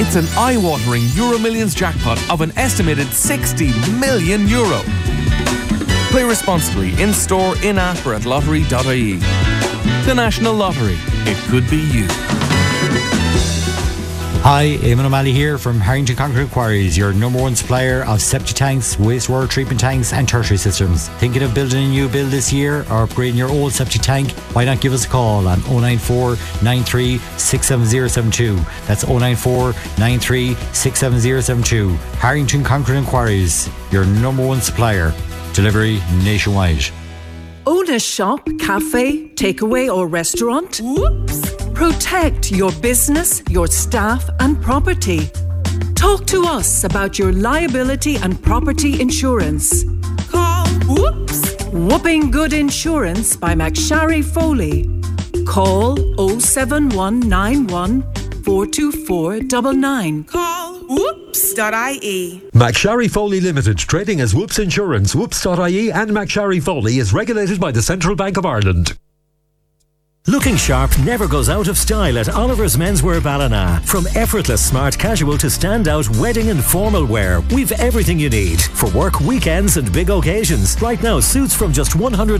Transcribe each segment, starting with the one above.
It's an eye-watering Euro Millions jackpot of an estimated €60 million. Play responsibly in-store, in-app or at lottery.ie. The National Lottery. It could be you. Hi, Eamon O'Malley here from Harrington Concrete Quarries, your number one supplier of septic tanks, wastewater treatment tanks and tertiary systems. Thinking of building a new build this year or upgrading your old septic tank? Why not give us a call on 094 93 67072. That's 094 93 67072. Harrington Concrete Quarries, your number one supplier. Delivery nationwide. Own a shop, cafe, takeaway or restaurant? Whoops! Protect your business, your staff and property. Talk to us about your liability and property insurance. Call Whoops! Whooping Good Insurance by McSharry Foley. Call 07191 424 99. Call Whoops.ie. McSharry Foley Limited, trading as Whoops Insurance, Whoops.ie and McSharry Foley is regulated by the Central Bank of Ireland. Looking sharp never goes out of style at Oliver's Menswear Ballina. From effortless smart casual to standout wedding and formal wear, we've everything you need for work, weekends and big occasions. Right now, suits from just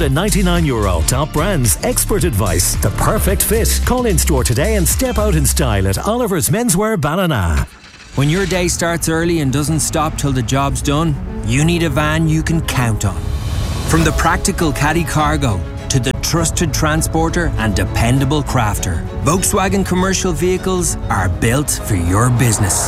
€199. Top brands, expert advice, the perfect fit. Call in store today and step out in style at Oliver's Menswear Ballina. When your day starts early and doesn't stop till the job's done, you need a van you can count on. From the practical Caddy Cargo to the trusted transporter and dependable crafter, Volkswagen Commercial Vehicles are built for your business.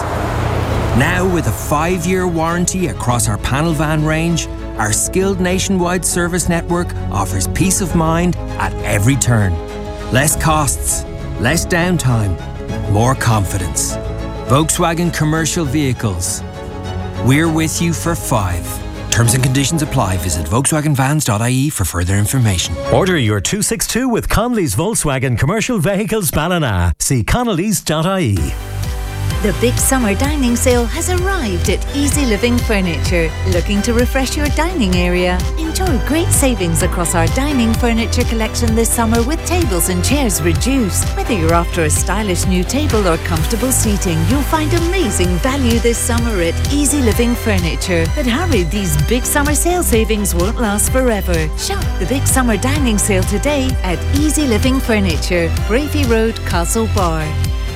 Now with a 5-year warranty across our panel van range, our skilled nationwide service network offers peace of mind at every turn. Less costs, less downtime, more confidence. Volkswagen Commercial Vehicles. We're with you for 5. Terms and conditions apply. Visit VolkswagenVans.ie for further information. Order your 262 with Connolly's Volkswagen Commercial Vehicles Ballina. See Connolly's.ie. The big summer dining sale has arrived at Easy Living Furniture. Looking to refresh your dining area? Enjoy great savings across our dining furniture collection this summer with tables and chairs reduced. Whether you're after a stylish new table or comfortable seating, you'll find amazing value this summer at Easy Living Furniture. But hurry, these big summer sale savings won't last forever. Shop the big summer dining sale today at Easy Living Furniture, Bravey Road, Castlebar.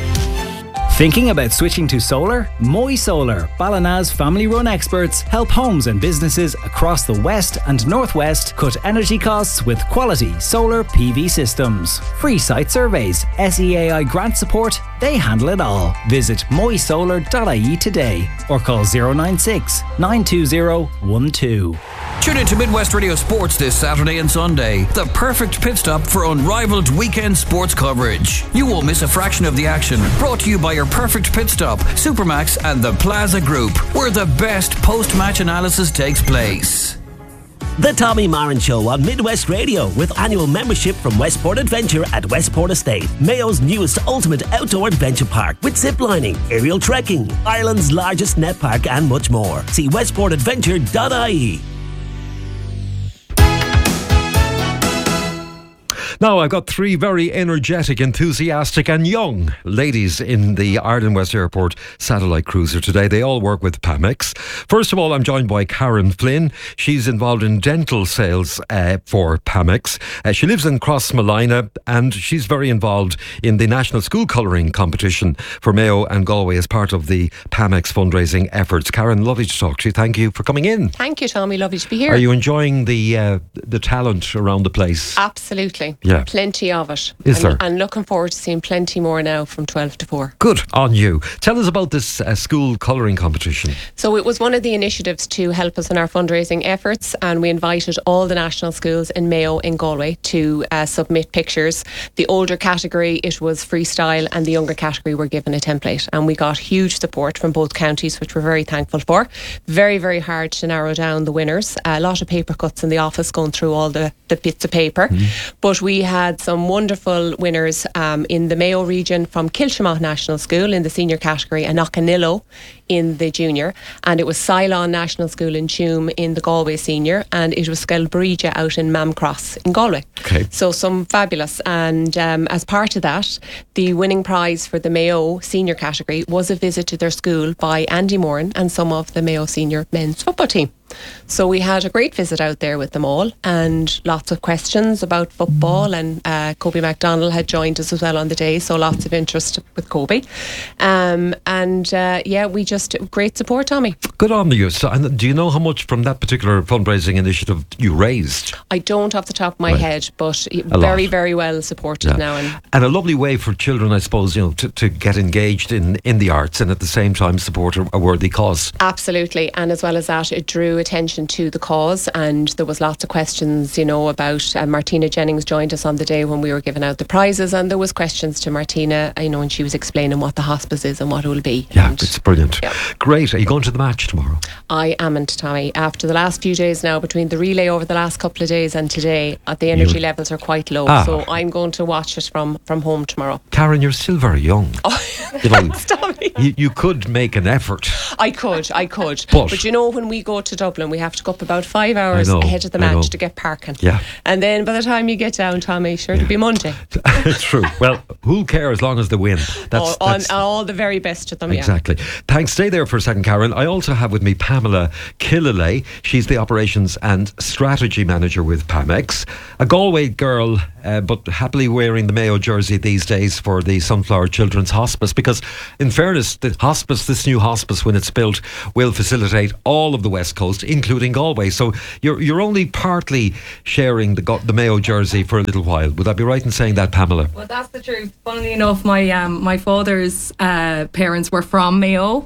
Thinking about switching to solar? Moy Solar, Ballina's family-run experts, help homes and businesses across the west and northwest cut energy costs with quality solar PV systems. Free site surveys, SEAI grant support, they handle it all. Visit moysolar.ie today or call 096 920 12. Tune in to Midwest Radio Sports this Saturday and Sunday. The perfect pit stop for unrivaled weekend sports coverage. You won't miss a fraction of the action. Brought to you by your perfect pit stop, Supermax and the Plaza Group, where the best post-match analysis takes place. The Tommy Marin Show on Midwest Radio with annual membership from Westport Adventure at Westport Estate, Mayo's newest ultimate outdoor adventure park with ziplining, aerial trekking, Ireland's largest net park and much more. See westportadventure.ie. Now, I've got 3 very energetic, enthusiastic and young ladies in the Ireland West Airport satellite cruiser today. They all work with Pamex. First of all, I'm joined by Karen Flynn. She's involved in dental sales for Pamex. She lives in Crossmolina and she's very involved in the National School Colouring Competition for Mayo and Galway as part of the Pamex fundraising efforts. Karen, lovely to talk to you. Thank you for coming in. Thank you, Tommy. Lovely to be here. Are you enjoying the talent around the place? Absolutely. Yeah. Plenty of it. Is there? And looking forward to seeing plenty more now from 12 to 4. Good on you. Tell us about this school colouring competition. So it was one of the initiatives to help us in our fundraising efforts, and we invited all the national schools in Mayo in Galway to submit pictures. The older category, it was freestyle, and the younger category were given a template, and we got huge support from both counties, which we're very thankful for. Very, very hard to narrow down the winners. A lot of paper cuts in the office going through all the bits of paper. But we we had some wonderful winners in the Mayo region from Kilshamach National School in the senior category and Knockanillo in the junior, and it was Cylon National School in Tuam in the Galway senior, and it was Skelbrija out in Mamcross in Galway. Okay. So some fabulous, and as part of that, the winning prize for the Mayo senior category was a visit to their school by Andy Moran and some of the Mayo senior men's football team. So we had a great visit out there with them all, and lots of questions about football, and Kobe MacDonald had joined us as well on the day, so lots of interest with Kobe. We just, great support, Tommy. Good on you. So, and do you know how much from that particular fundraising initiative you raised? I don't off the top of my head, but very well supported now. And a lovely way for children, I suppose, to get engaged in the arts and at the same time support a worthy cause. Absolutely. And as well as that, it drew attention to the cause, and there was lots of questions, about Martina Jennings joined us on the day when we were giving out the prizes, and there was questions to Martina, and she was explaining what the hospice is and what it will be. Yeah, it's brilliant. Yeah. Great. Are you going to the match tomorrow? I amn't, Tommy. After the last few days now, between the relay over the last couple of days and today, the energy levels are quite low, so I'm going to watch it from home tomorrow. Karen, you're still very young. Thanks, Tommy. You could make an effort. I could. But when we go to Dublin, we have to go up about 5 hours ahead of the match to get parking. Yeah. And then by the time you get down, Tommy, it'll be Monday. True. Well, who'll care as long as they win? That's all the very best to them. Exactly. Yeah. Thanks. Stay there for a second, Karen. I also have with me Pamela Killalay. She's the Operations and Strategy Manager with Pamex. A Galway girl, but happily wearing the Mayo jersey these days for the Sunflower Children's Hospice, because in fairness, this new hospice, when it's built, will facilitate all of the West Coast, including Galway. So you're only partly sharing the Mayo jersey for a little while. Would I be right in saying that, Pamela? Well, that's the truth. Funnily enough, my father's parents were from Mayo,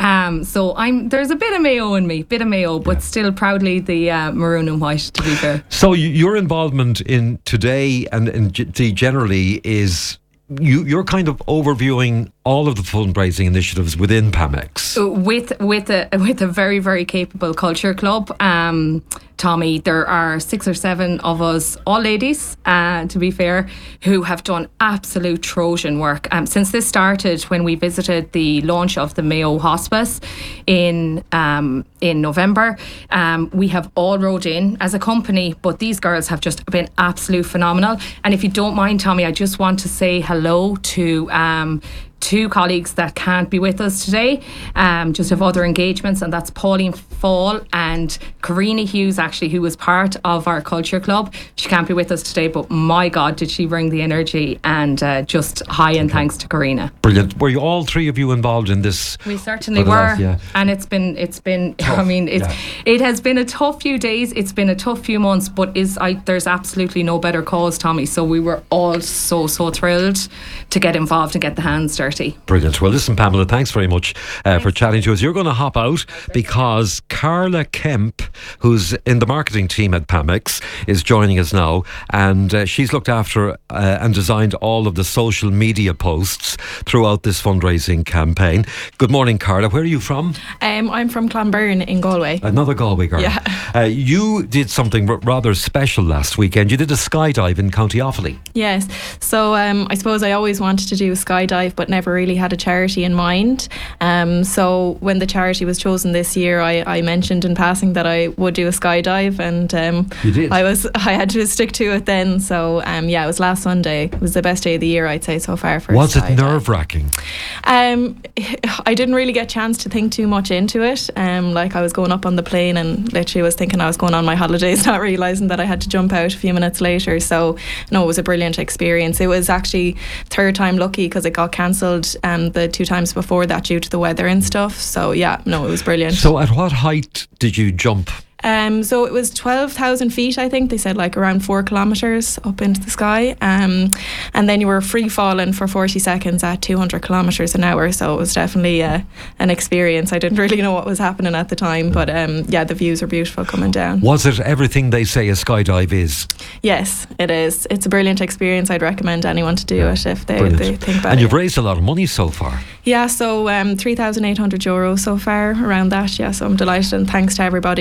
so there's a bit of Mayo in me, but still proudly the maroon and white, to be fair. So your involvement in today and generally is you're kind of overviewing all of the fundraising initiatives within Pamex with a very, very capable culture club. Tommy, there are 6 or 7 of us, all ladies, to be fair, who have done absolute Trojan work. Since this started, when we visited the launch of the Mayo Hospice in November, we have all rowed in as a company, but these girls have just been absolute phenomenal. And if you don't mind, Tommy, I just want to say hello to 2 colleagues that can't be with us today, just have other engagements, and that's Pauline Fall and Karina Hughes, actually, who was part of our culture club. She can't be with us today, but my God, did she bring the energy, and just high and thanks to Karina. Brilliant. Were you all 3 of you involved in this? We certainly were, and it's been tough. I mean, it has been a tough few days, it's been a tough few months, but there's absolutely no better cause, Tommy, so we were all so thrilled to get involved and get the hands dirty. Brilliant. Well, listen, Pamela, thanks very much for chatting to us. You're going to hop out because Carla Kemp, who's in the marketing team at Pamex, is joining us now, and she's looked after and designed all of the social media posts throughout this fundraising campaign. Good morning, Carla. Where are you from? I'm from Clonbyrne in Galway. Another Galway girl. Yeah. You did something rather special last weekend. You did a skydive in County Offaly. Yes. So I suppose I always wanted to do a skydive, but never really had a charity in mind. So when the charity was chosen this year, I mentioned in passing that I would do a skydive, and you did. I had to stick to it then. So it was last Sunday. It was the best day of the year, I'd say, so far. Was it nerve-wracking? I didn't really get a chance to think too much into it. I was going up on the plane and literally was thinking I was going on my holidays, not realising that I had to jump out a few minutes later. So no, it was a brilliant experience. It was actually 3rd time lucky because it got cancelled the 2 times before that due to the weather and stuff. So it was brilliant. So at what height did you jump? So it was 12,000 feet, I think. They said around 4 kilometres up into the sky. And then you were free falling for 40 seconds at 200 kilometres an hour. So it was definitely an experience. I didn't really know what was happening at the time, but the views were beautiful coming down. Was it everything they say a skydive is? Yes, it is. It's a brilliant experience. I'd recommend anyone to do it if they think about it. And you've raised a lot of money so far. Yeah, so €3,800 so far, around that. Yeah, so I'm delighted, and thanks to everybody who has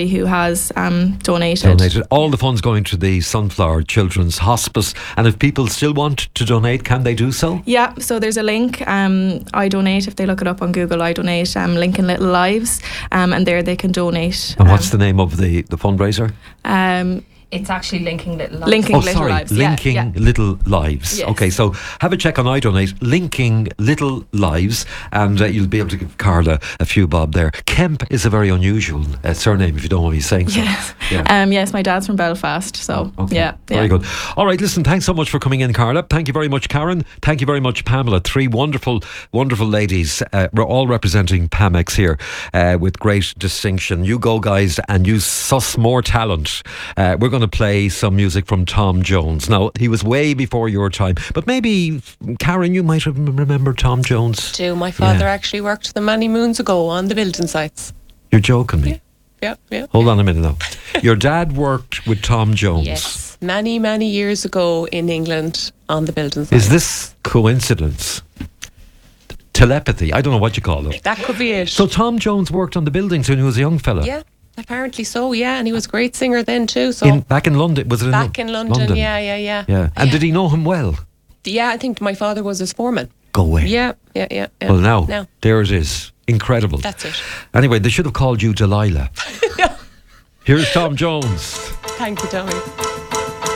has donated. All the funds going to the Sunflower Children's Hospice. And if people still want to donate, can they do so? Yeah, so there's a link, I Donate. If they look it up on Google, I Donate, Linking Little Lives, and there they can donate. And what's the name of the fundraiser? It's actually Linking Little Lives. Linking Little Lives. Linking Little Lives. Yes. Okay, so have a check on iDonate, Linking Little Lives, and you'll be able to give Carla a few bob there. Kemp is a very unusual surname, if you don't want me saying so. Yes. Yeah. Yes, my dad's from Belfast, so yeah. Very good. All right, listen, thanks so much for coming in, Carla. Thank you very much, Karen. Thank you very much, Pamela. Three wonderful, wonderful ladies. We're all representing Pamex here with great distinction. You go, guys, and you suss more talent. We're going to play some music from Tom Jones. Now, he was way before your time, but maybe, Karen, you might remember Tom Jones. My father actually worked them many moons ago on the building sites. You're joking me. Yeah. Hold on a minute now. Your dad worked with Tom Jones. Yes, many years ago in England on the building sites. Is this coincidence? Telepathy? I don't know what you call it. That could be it. So Tom Jones worked on the buildings when he was a young fella? Yeah, apparently so, yeah. And he was a great singer then too. So back in London? Was it back in London? Yeah. And did he know him well? Yeah, I think my father was his foreman. Go away. Yeah. Well, now, there it is. Incredible. That's it. Anyway, they should have called you Delilah. Here's Tom Jones. Thank you, Tommy.